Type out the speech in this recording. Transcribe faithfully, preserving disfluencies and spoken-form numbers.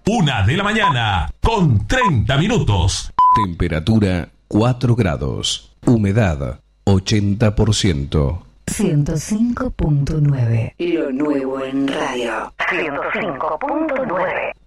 Una de la mañana, con treinta minutos. Temperatura cuatro grados. Humedad ochenta por ciento. ciento cinco punto nueve. Lo nuevo en radio. ciento cinco punto nueve.